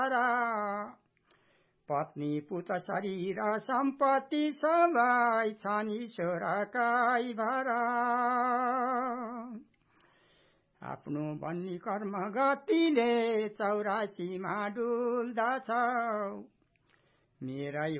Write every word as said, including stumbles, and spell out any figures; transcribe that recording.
पत्नी पुत्र शरीर सम्पत्ति सबै छन् ईश्वरकै भर आफ्नो बन्नी कर्म गतिले चौरासीमा डुल्दछ मेरै